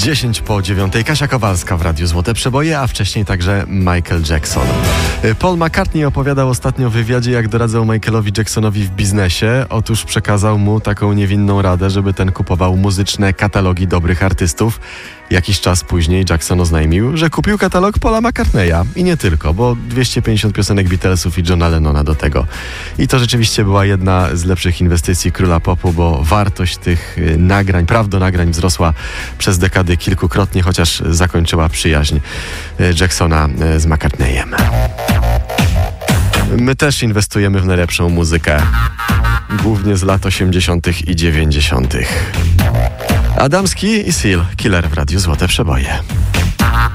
10:10. Kasia Kowalska w Radiu Złote Przeboje, a wcześniej także Michael Jackson. Paul McCartney opowiadał ostatnio w wywiadzie, jak doradzał Michaelowi Jacksonowi w biznesie. Otóż przekazał mu taką niewinną radę, żeby ten kupował muzyczne katalogi dobrych artystów. Jakiś czas później Jackson oznajmił, że kupił katalog Paula McCartneya. I nie tylko, bo 250 piosenek Beatlesów i Johna Lennona do tego. I to rzeczywiście była jedna z lepszych inwestycji króla popu, bo wartość tych nagrań, nagrań wzrosła przez dekady kilkukrotnie, chociaż zakończyła przyjaźń Jacksona z McCartneyem. My też inwestujemy w najlepszą muzykę. Głównie z lat 80. i 90. Adamski i Seal, Killer w Radiu Złote Przeboje.